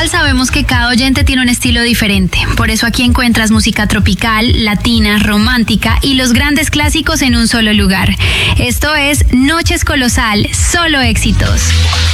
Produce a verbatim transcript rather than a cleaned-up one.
Colosal sabemos que cada oyente tiene un estilo diferente. Por eso aquí encuentras música tropical, latina, romántica y los grandes clásicos en un solo lugar. Esto es Noches Colosal, solo éxitos.